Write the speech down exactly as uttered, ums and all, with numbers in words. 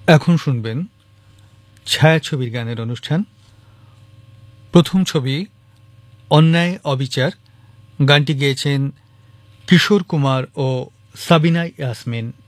এখন শুনবেন ছায়াছবির গানের অনুষ্ঠান। প্রথম ছবি অন্যায় অবিচার। গানটি গেয়েছেন কিশোর কুমার ও সাবিনা ইয়াসমিন।